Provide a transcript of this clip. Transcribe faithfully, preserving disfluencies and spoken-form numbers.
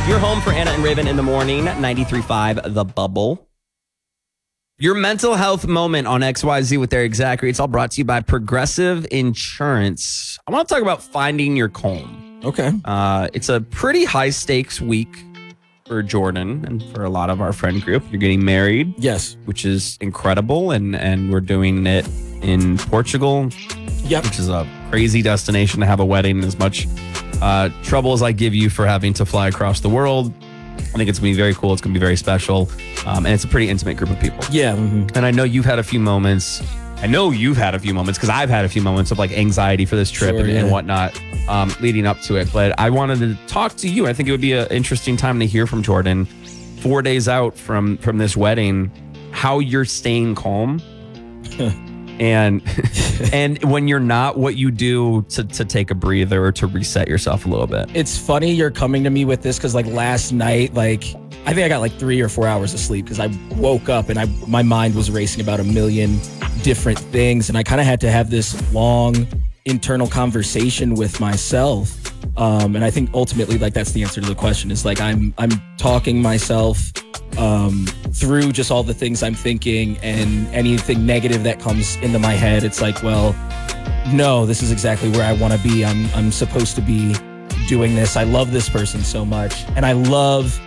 You're home for Anna and Raven in the morning, ninety-three point five The Bubble. Your mental health moment on X Y Z with their exact rates, all brought to you by Progressive Insurance. I want to talk about finding your calm. Okay. Uh, it's a pretty high stakes week for Jordan and for a lot of our friend group. You're getting married. Yes. Which is incredible. And, and we're doing it in Portugal. Yep. Which is a crazy destination to have a wedding. As much uh, trouble as I give you for having to fly across the world, I think it's going to be very cool. It's going to be very special. Um, and it's a pretty intimate group of people. Yeah. Mm-hmm. And I know you've had a few moments. I know you've had a few moments because I've had a few moments of like anxiety for this trip Sure, and, yeah. and whatnot um, leading up to it. But I wanted to talk to you. I think it would be an interesting time to hear from Jordan four days out from, from this wedding, how you're staying calm. And and when you're not, what you do to, to take a breather or to reset yourself a little bit. It's funny you're coming to me with this because like last night, like I think I got like three or four hours of sleep because I woke up and I my mind was racing about a million different things. And I kind of had to have this long internal conversation with myself. Um, and I think ultimately like that's the answer to the question is like I'm I'm talking myself um, through just all the things I'm thinking and anything negative that comes into my head. It's like, well, no, this is exactly where I want to be. I'm I'm supposed to be doing this. I love this person so much. And I love